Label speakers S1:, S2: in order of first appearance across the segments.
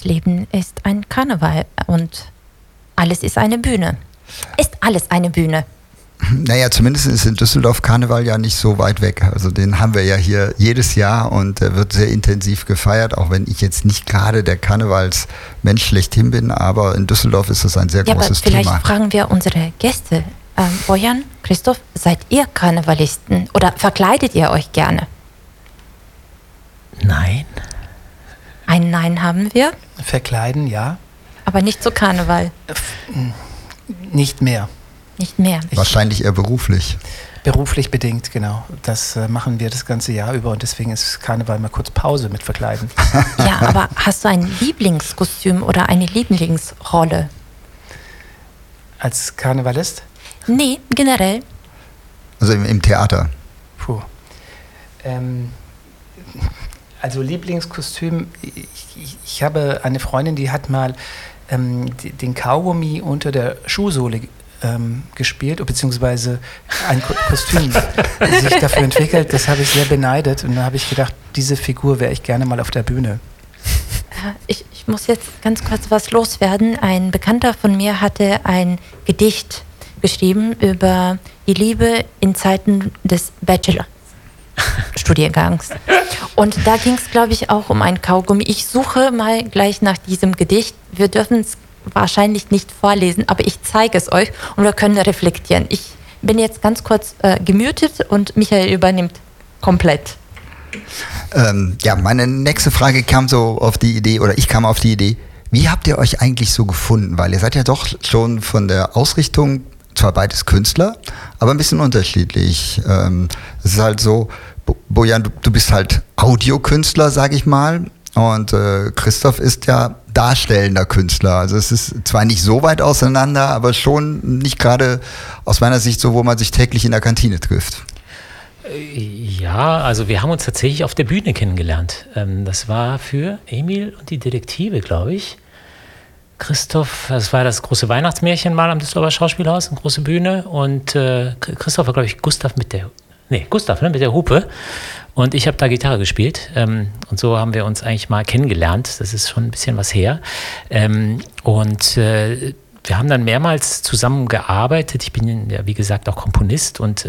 S1: Das Leben ist ein Karneval und alles ist eine Bühne. Ist alles eine Bühne?
S2: Naja, zumindest ist in Düsseldorf Karneval ja nicht so weit weg. Also den haben wir ja hier jedes Jahr und der wird sehr intensiv gefeiert, auch wenn ich jetzt nicht gerade der Karnevalsmensch schlechthin bin, aber in Düsseldorf ist das ein sehr großes Thema.
S1: Vielleicht fragen wir unsere Gäste. Bojan, Christoph, seid ihr Karnevalisten oder verkleidet ihr euch gerne?
S3: Nein.
S1: Ein Nein haben wir.
S3: Verkleiden, ja.
S1: Aber nicht zu Karneval.
S3: Nicht mehr.
S1: Nicht mehr.
S2: Wahrscheinlich eher beruflich.
S3: Beruflich bedingt, genau. Das machen wir das ganze Jahr über und deswegen ist Karneval mal kurz Pause mit Verkleiden.
S1: Ja, aber hast du ein Lieblingskostüm oder eine Lieblingsrolle?
S3: Als Karnevalist?
S1: Nee, generell.
S2: Also im Theater.
S3: Puh. Also Lieblingskostüm, ich habe eine Freundin, die hat mal den Kaugummi unter der Schuhsohle gespielt, beziehungsweise ein Kostüm sich dafür entwickelt. Das habe ich sehr beneidet und da habe ich gedacht, diese Figur wäre ich gerne mal auf der Bühne.
S1: Ich muss jetzt ganz kurz was loswerden. Ein Bekannter von mir hatte ein Gedicht geschrieben über die Liebe in Zeiten des Bachelor-Studiengangs. Und da ging es, glaube ich, auch um ein Kaugummi. Ich suche mal gleich nach diesem Gedicht. Wir dürfen es wahrscheinlich nicht vorlesen, aber ich zeige es euch und wir können reflektieren. Ich bin jetzt ganz kurz gemutet und Michael übernimmt komplett.
S2: Ja, meine nächste Frage kam so auf die Idee, oder ich kam auf die Idee, wie habt ihr euch eigentlich so gefunden? Weil ihr seid ja doch schon von der Ausrichtung, zwar beides Künstler, aber ein bisschen unterschiedlich. Es ist halt so, Bojan, du bist halt Audiokünstler, sag ich mal, und Christoph ist ja darstellender Künstler. Also es ist zwar nicht so weit auseinander, aber schon nicht gerade aus meiner Sicht so, wo man sich täglich in der Kantine trifft.
S4: Ja, also wir haben uns tatsächlich auf der Bühne kennengelernt. Das war für Emil und die Detektive, glaube ich. Christoph, das war das große Weihnachtsmärchen mal am Düsseldorfer Schauspielhaus, eine große Bühne. Und Christoph war, glaube ich, Gustav mit der Hupe. Und ich habe da Gitarre gespielt. Und so haben wir uns eigentlich mal kennengelernt. Das ist schon ein bisschen was her. Wir haben dann mehrmals zusammen gearbeitet. Ich bin ja, wie gesagt, auch Komponist und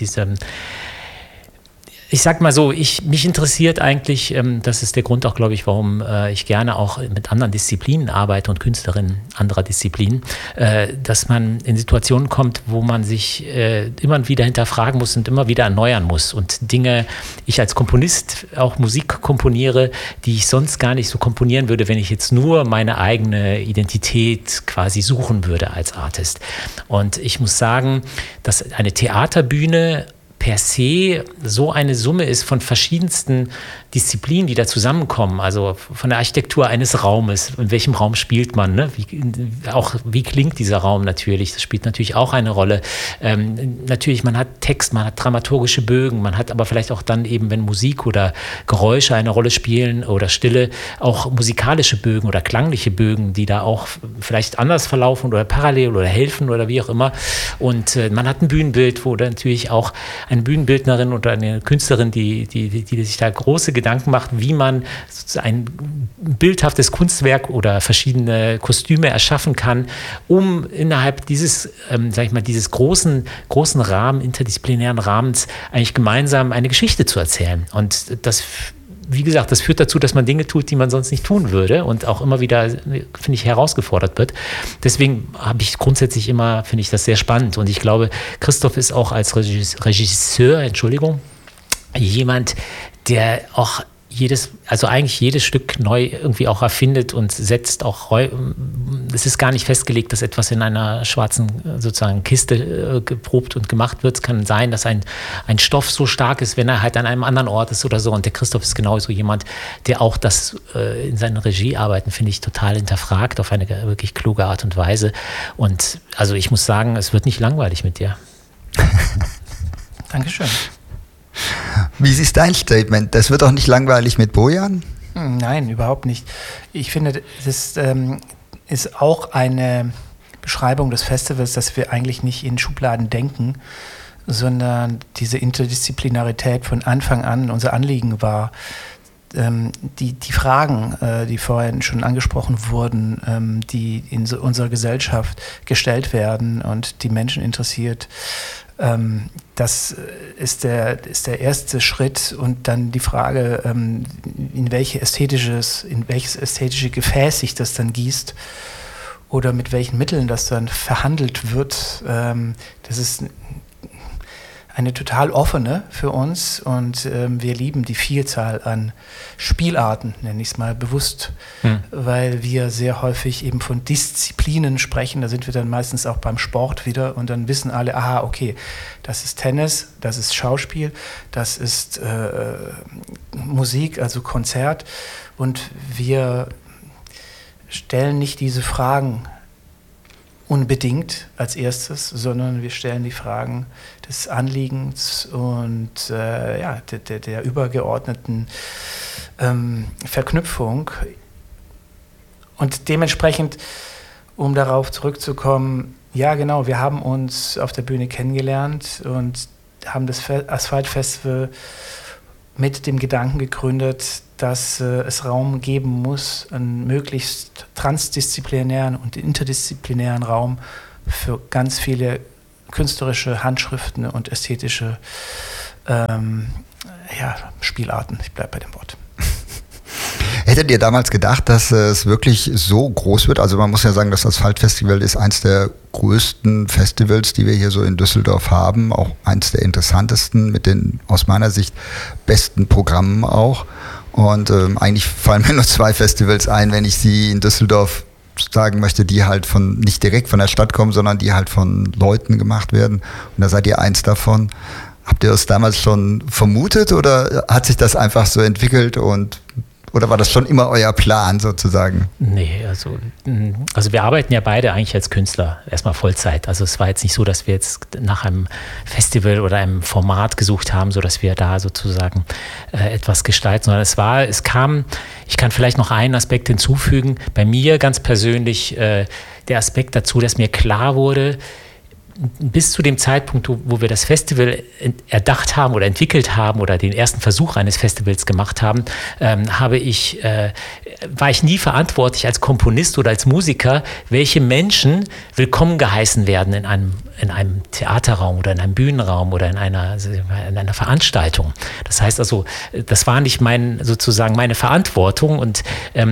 S4: ich sag mal so, mich interessiert eigentlich, das ist der Grund auch, glaube ich, warum ich gerne auch mit anderen Disziplinen arbeite und Künstlerinnen anderer Disziplinen, dass man in Situationen kommt, wo man sich immer wieder hinterfragen muss und immer wieder erneuern muss und Dinge, ich als Komponist auch Musik komponiere, die ich sonst gar nicht so komponieren würde, wenn ich jetzt nur meine eigene Identität quasi suchen würde als Artist. Und ich muss sagen, dass eine Theaterbühne per se so eine Summe ist von verschiedensten Disziplinen, die da zusammenkommen. Also von der Architektur eines Raumes, in welchem Raum spielt man, ne? Wie klingt dieser Raum natürlich, das spielt natürlich auch eine Rolle. Natürlich, man hat Text, man hat dramaturgische Bögen, man hat aber vielleicht auch dann eben, wenn Musik oder Geräusche eine Rolle spielen oder Stille, auch musikalische Bögen oder klangliche Bögen, die da auch vielleicht anders verlaufen oder parallel oder helfen oder wie auch immer. Und man hat ein Bühnenbild, wo dann natürlich auch eine Bühnenbildnerin oder eine Künstlerin, die sich da große Gedanken macht, wie man ein bildhaftes Kunstwerk oder verschiedene Kostüme erschaffen kann, um innerhalb dieses, dieses großen Rahmen, interdisziplinären Rahmens, eigentlich gemeinsam eine Geschichte zu erzählen. Und das, wie gesagt, das führt dazu, dass man Dinge tut, die man sonst nicht tun würde und auch immer wieder, finde ich, herausgefordert wird. Deswegen finde ich das sehr spannend. Und ich glaube, Christoph ist auch als Regisseur, jemand, der auch jedes Stück neu irgendwie auch erfindet und setzt auch, es ist gar nicht festgelegt, dass etwas in einer schwarzen sozusagen Kiste geprobt und gemacht wird. Es kann sein, dass ein Stoff so stark ist, wenn er halt an einem anderen Ort ist oder so. Und der Christoph ist genauso jemand, der auch das in seinen Regiearbeiten, finde ich, total hinterfragt auf eine wirklich kluge Art und Weise. Und also ich muss sagen, es wird nicht langweilig mit dir.
S3: Dankeschön.
S2: Wie ist dein Statement? Das wird doch nicht langweilig mit Bojan?
S3: Nein, überhaupt nicht. Ich finde, das ist auch eine Beschreibung des Festivals, dass wir eigentlich nicht in Schubladen denken, sondern diese Interdisziplinarität von Anfang an unser Anliegen war, die Fragen, die vorhin schon angesprochen wurden, die in unserer Gesellschaft gestellt werden und die Menschen interessiert, das ist der erste Schritt, und dann die Frage, in welches ästhetische Gefäß sich das dann gießt oder mit welchen Mitteln das dann verhandelt wird. Das ist eine total offene für uns, und wir lieben die Vielzahl an Spielarten, nenne ich es mal bewusst, weil wir sehr häufig eben von Disziplinen sprechen. Da sind wir dann meistens auch beim Sport wieder, und dann wissen alle, aha, okay, das ist Tennis, das ist Schauspiel, das ist Musik, also Konzert, und wir stellen nicht diese Fragen unbedingt als erstes, sondern wir stellen die Fragen des Anliegens und der übergeordneten Verknüpfung. Und dementsprechend, um darauf zurückzukommen, ja genau, wir haben uns auf der Bühne kennengelernt und haben das Asphalt-Festival mit dem Gedanken gegründet, dass es Raum geben muss, einen möglichst transdisziplinären und interdisziplinären Raum für ganz viele künstlerische Handschriften und ästhetische Spielarten. Ich bleibe bei dem Wort.
S2: Hättet ihr damals gedacht, dass es wirklich so groß wird? Also man muss ja sagen, das Asphalt-Festival ist eins der größten Festivals, die wir hier so in Düsseldorf haben. Auch eins der interessantesten, mit den aus meiner Sicht besten Programmen auch. Und eigentlich fallen mir nur 2 Festivals ein, wenn ich sie in Düsseldorf sagen möchte, die halt nicht direkt von der Stadt kommen, sondern die halt von Leuten gemacht werden. Und da seid ihr eins davon. Habt ihr das damals schon vermutet, oder hat sich das einfach so entwickelt, oder war das schon immer euer Plan sozusagen?
S4: Nee, also wir arbeiten ja beide eigentlich als Künstler erstmal Vollzeit. Also es war jetzt nicht so, dass wir jetzt nach einem Festival oder einem Format gesucht haben, sodass wir da sozusagen etwas gestalten, sondern ich kann vielleicht noch einen Aspekt hinzufügen. Bei mir ganz persönlich der Aspekt dazu, dass mir klar wurde, bis zu dem Zeitpunkt, wo wir das Festival erdacht haben oder entwickelt haben oder den ersten Versuch eines Festivals gemacht haben, war ich nie verantwortlich als Komponist oder als Musiker, welche Menschen willkommen geheißen werden in einem Theaterraum oder in einem Bühnenraum oder in einer Veranstaltung. Das heißt also, das war nicht meine Verantwortung, und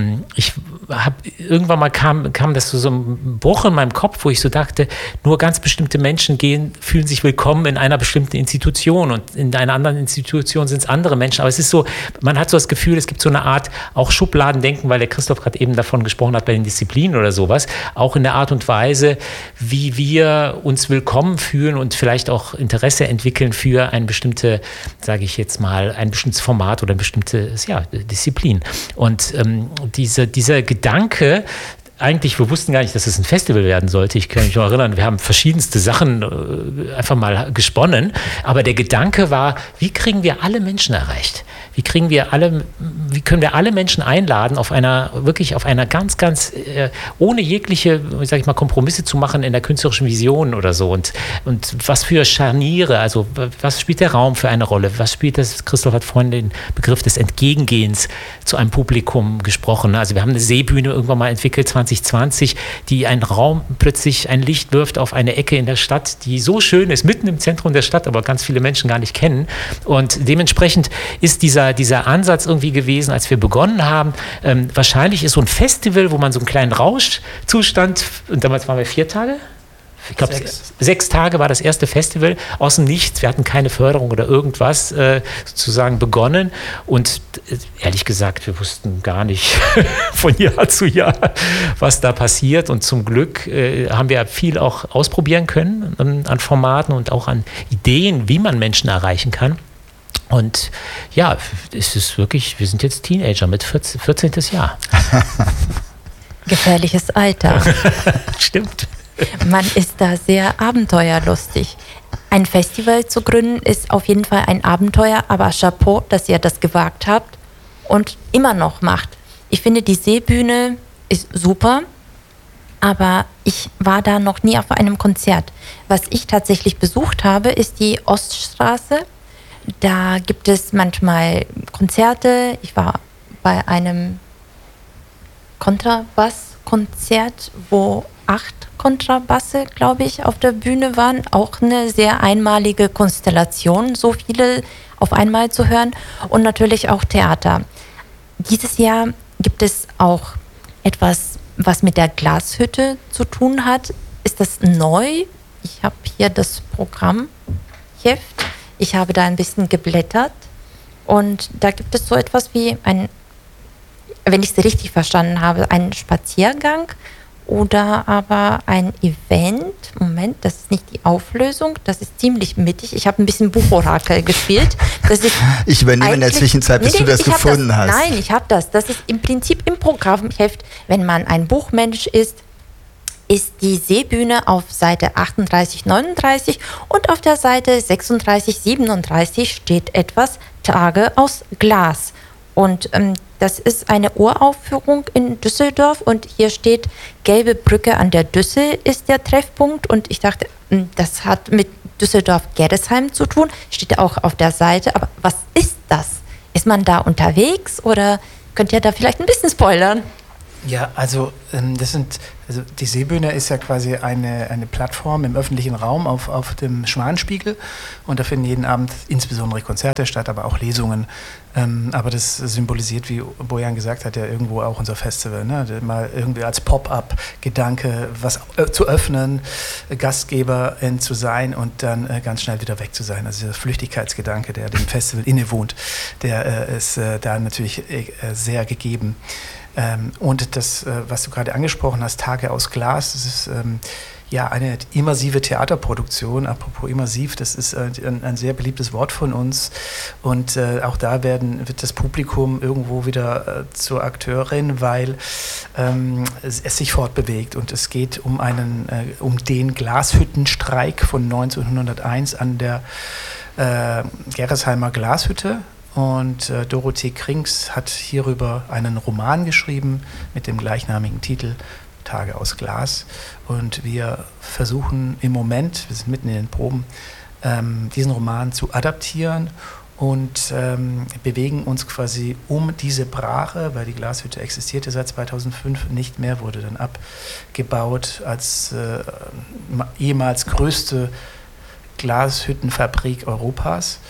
S4: irgendwann mal kam das so ein Bruch in meinem Kopf, wo ich so dachte, nur ganz bestimmte Menschen fühlen sich willkommen in einer bestimmten Institution, und in einer anderen Institution sind es andere Menschen. Aber es ist so, man hat so das Gefühl, es gibt so eine Art auch Schubladendenken, weil der Christoph gerade eben davon gesprochen hat bei den Disziplinen oder sowas, auch in der Art und Weise, wie wir uns willkommen fühlen und vielleicht auch Interesse entwickeln für ein bestimmtes Format oder eine bestimmte Disziplin. Und dieser Gedanke, eigentlich, wir wussten gar nicht, dass es ein Festival werden sollte. Ich kann mich noch erinnern, wir haben verschiedenste Sachen einfach mal gesponnen. Aber der Gedanke war, wie kriegen wir alle Menschen erreicht? Wie können wir alle Menschen einladen, auf einer ganz, ganz, ohne jegliche, Kompromisse zu machen in der künstlerischen Vision oder so. Und was für Scharniere, also was spielt der Raum für eine Rolle? Was spielt das? Christoph hat vorhin den Begriff des Entgegengehens zu einem Publikum gesprochen. Also wir haben eine Seebühne irgendwann mal entwickelt, 2020, die einen Raum plötzlich ein Licht wirft auf eine Ecke in der Stadt, die so schön ist, mitten im Zentrum der Stadt, aber ganz viele Menschen gar nicht kennen. Und dementsprechend ist dieser Ansatz irgendwie gewesen, als wir begonnen haben. Wahrscheinlich ist so ein Festival, wo man so einen kleinen Rauschzustand, und damals waren wir 4 Tage? Ich glaube, 6 Tage war das erste Festival aus dem Nichts. Wir hatten keine Förderung oder irgendwas sozusagen begonnen. Und ehrlich gesagt, wir wussten gar nicht von Jahr zu Jahr, was da passiert. Und zum Glück haben wir viel auch ausprobieren können an Formaten und auch an Ideen, wie man Menschen erreichen kann. Und ja, es ist wirklich, wir sind jetzt Teenager mit 14. Jahr.
S1: Gefährliches Alter.
S4: Stimmt.
S1: Man ist da sehr abenteuerlustig. Ein Festival zu gründen ist auf jeden Fall ein Abenteuer, aber Chapeau, dass ihr das gewagt habt und immer noch macht. Ich finde, die Seebühne ist super, aber ich war da noch nie auf einem Konzert. Was ich tatsächlich besucht habe, ist die Oststraße. Da gibt es manchmal Konzerte. Ich war bei einem Kontrabasskonzert, wo 8 Kontrabasse, glaube ich, auf der Bühne waren. Auch eine sehr einmalige Konstellation, so viele auf einmal zu hören. Und natürlich auch Theater. Dieses Jahr gibt es auch etwas, was mit der Glashütte zu tun hat. Ist das neu? Ich habe hier das Programmheft. Ich habe da ein bisschen geblättert. Und da gibt es so etwas wie wenn ich es richtig verstanden habe, einen Spaziergang oder aber ein Event. Moment, das ist nicht die Auflösung, das ist ziemlich mittig. Ich habe ein bisschen Buchorakel gespielt.
S2: Ich übernehme in der Zwischenzeit, bis du das gefunden hast.
S1: Nein, ich habe das. Das ist im Prinzip im Programmheft, wenn man ein Buchmensch ist die Seebühne auf Seite 38, 39 und auf der Seite 36, 37 steht etwas Tage aus Glas. Und das ist eine Uraufführung in Düsseldorf und hier steht, Gelbe Brücke an der Düssel ist der Treffpunkt und ich dachte, das hat mit Düsseldorf-Gerresheim zu tun, steht auch auf der Seite, aber was ist das? Ist man da unterwegs oder könnt ihr da vielleicht ein bisschen spoilern?
S3: Ja, also die Seebühne ist ja quasi eine Plattform im öffentlichen Raum auf dem Schwanspiegel und da finden jeden Abend insbesondere Konzerte statt, aber auch Lesungen. Aber das symbolisiert, wie Bojan gesagt hat, ja irgendwo auch unser Festival, ne? Mal irgendwie als Pop-up-Gedanke was zu öffnen, Gastgeberin zu sein und dann ganz schnell wieder weg zu sein. Also der Flüchtigkeitsgedanke, der dem Festival innewohnt, der ist da natürlich sehr gegeben. Und das, was du gerade angesprochen hast, Tage aus Glas, das ist eine immersive Theaterproduktion. Apropos immersiv, das ist ein sehr beliebtes Wort von uns. Und auch da wird das Publikum irgendwo wieder zur Akteurin, weil es sich fortbewegt. Und es geht um den Glashüttenstreik von 1901 an der Gerresheimer Glashütte. Und Dorothee Krings hat hierüber einen Roman geschrieben mit dem gleichnamigen Titel Tage aus Glas. Und wir versuchen im Moment, wir sind mitten in den Proben, diesen Roman zu adaptieren und bewegen uns quasi um diese Brache, weil die Glashütte existierte seit 2005 nicht mehr, wurde dann abgebaut als ehemals größte Glashüttenfabrik Europas.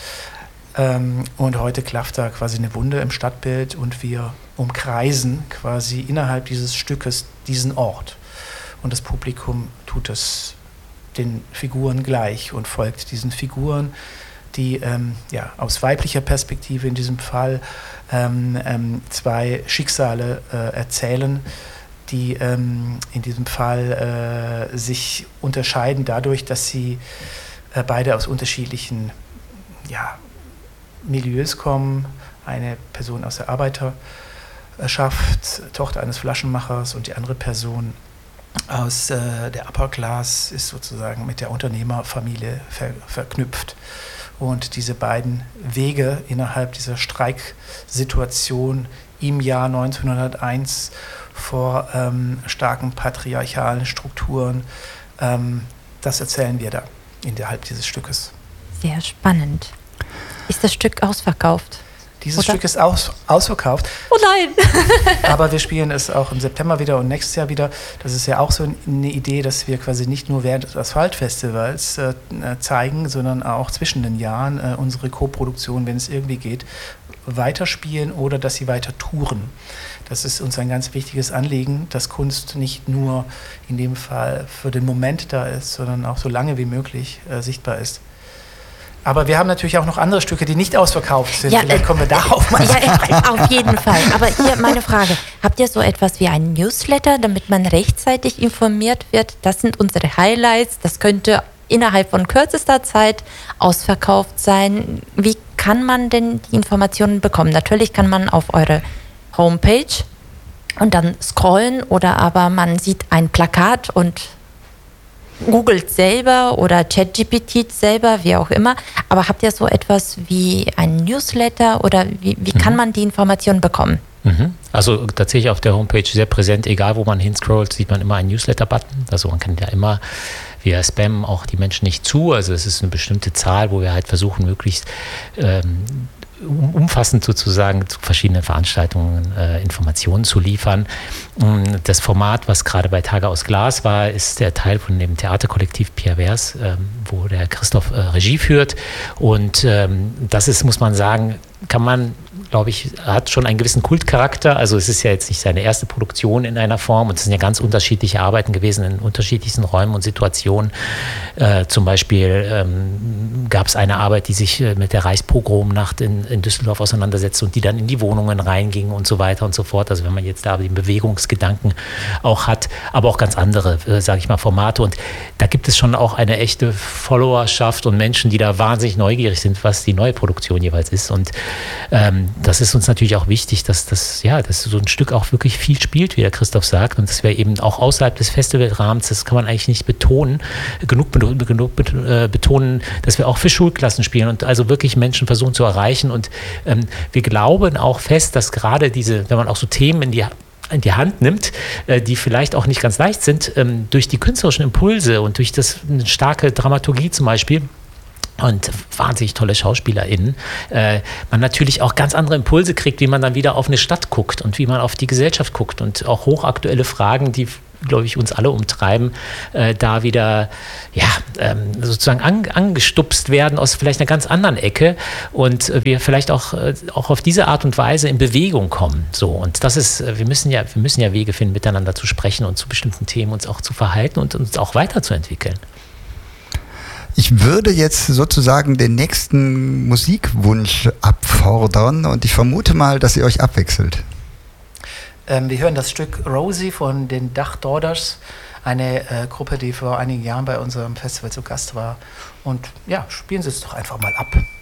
S3: Und heute klafft da quasi eine Wunde im Stadtbild und wir umkreisen quasi innerhalb dieses Stückes diesen Ort. Und das Publikum tut es den Figuren gleich und folgt diesen Figuren, die aus weiblicher Perspektive in diesem Fall 2 Schicksale erzählen, die in diesem Fall sich unterscheiden dadurch, dass sie beide aus unterschiedlichen Milieus kommen. Eine Person aus der Arbeiterschaft, Tochter eines Flaschenmachers, und die andere Person aus der Upper Class ist sozusagen mit der Unternehmerfamilie verknüpft. Und diese beiden Wege innerhalb dieser Streiksituation im Jahr 1901 vor starken patriarchalen Strukturen, das erzählen wir da innerhalb dieses Stückes.
S1: Sehr spannend. Ist das Stück ausverkauft?
S3: Dieses Stück ist ausverkauft.
S1: Oh nein!
S3: Aber wir spielen es auch im September wieder und nächstes Jahr wieder. Das ist ja auch so eine Idee, dass wir quasi nicht nur während des Asphaltfestivals zeigen, sondern auch zwischen den Jahren unsere Co-Produktion, wenn es irgendwie geht, weiterspielen oder dass sie weiter touren. Das ist uns ein ganz wichtiges Anliegen, dass Kunst nicht nur in dem Fall für den Moment da ist, sondern auch so lange wie möglich sichtbar ist. Aber wir haben natürlich auch noch andere Stücke, die nicht ausverkauft sind.
S1: Ja,
S3: vielleicht kommen wir darauf mal
S1: auf jeden Fall. Aber hier meine Frage. Habt ihr so etwas wie einen Newsletter, damit man rechtzeitig informiert wird? Das sind unsere Highlights. Das könnte innerhalb von kürzester Zeit ausverkauft sein. Wie kann man denn die Informationen bekommen? Natürlich kann man auf eure Homepage und dann scrollen oder aber man sieht ein Plakat und googelt selber oder ChatGPT selber, wie auch immer. Aber habt ihr so etwas wie ein Newsletter oder wie kann man die Informationen bekommen?
S4: Also tatsächlich auf der Homepage sehr präsent, egal wo man hinscrollt, sieht man immer einen Newsletter-Button. Also man kann ja immer, wir spammen auch die Menschen nicht zu. Also es ist eine bestimmte Zahl, wo wir halt versuchen, möglichst umfassend sozusagen zu verschiedenen Veranstaltungen Informationen zu liefern. Das Format, was gerade bei Tage aus Glas war, ist der Teil von dem Theaterkollektiv Pierre Vers, wo der Christoph Regie führt. Und das ist, muss man sagen, kann man, glaube ich, hat schon einen gewissen Kultcharakter. Also es ist ja jetzt nicht seine erste Produktion in einer Form und es sind ja ganz unterschiedliche Arbeiten gewesen in unterschiedlichsten Räumen und Situationen. Zum Beispiel gab es eine Arbeit, die sich mit der Reichspogromnacht in Düsseldorf auseinandersetzte und die dann in die Wohnungen reinging und so weiter und so fort. Also wenn man jetzt da den Bewegungsgedanken auch hat, aber auch ganz andere, sage ich mal, Formate. Und da gibt es schon auch eine echte Followerschaft und Menschen, die da wahnsinnig neugierig sind, was die neue Produktion jeweils ist. Und das ist uns natürlich auch wichtig, dass so ein Stück auch wirklich viel spielt, wie der Christoph sagt, und dass wir eben auch außerhalb des Festivalrahmens, das kann man eigentlich nicht genug betonen, dass wir auch für Schulklassen spielen und also wirklich Menschen versuchen zu erreichen. Und wir glauben auch fest, dass gerade wenn man auch so Themen in die Hand nimmt, die vielleicht auch nicht ganz leicht sind, durch die künstlerischen Impulse und durch eine starke Dramaturgie zum Beispiel, und wahnsinnig tolle SchauspielerInnen, man natürlich auch ganz andere Impulse kriegt, wie man dann wieder auf eine Stadt guckt und wie man auf die Gesellschaft guckt und auch hochaktuelle Fragen, die, glaube ich, uns alle umtreiben, da wieder sozusagen angestupst werden aus vielleicht einer ganz anderen Ecke und wir vielleicht auch auf diese Art und Weise in Bewegung kommen. So, und das ist, wir müssen ja Wege finden, miteinander zu sprechen und zu bestimmten Themen uns auch zu verhalten und uns auch weiterzuentwickeln.
S2: Ich würde jetzt sozusagen den nächsten Musikwunsch abfordern und ich vermute mal, dass ihr euch abwechselt.
S3: Wir hören das Stück Rosie von den Dach Daughters, eine Gruppe, die vor einigen Jahren bei unserem Festival zu Gast war. Und ja, spielen Sie es doch einfach mal ab.